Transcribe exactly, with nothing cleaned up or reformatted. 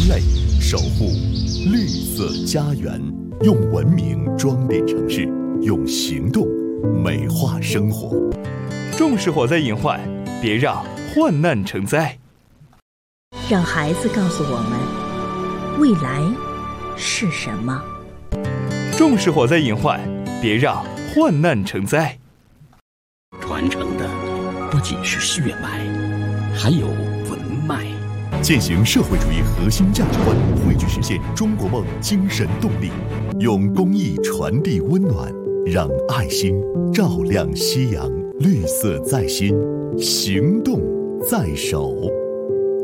类，守护绿色家园。用文明装点城市，用行动美化生活。 重视火灾隐患，别让患难成灾。 让孩子告诉我们，未来是什么？ 重视火灾隐患，别让患难成灾。 传承的不仅是血脉，还有文脉。 践行社会主义核心价值观，汇聚实现中国梦精神动力，用公益传递温暖，让爱心照亮夕阳。绿色在心，行动在手。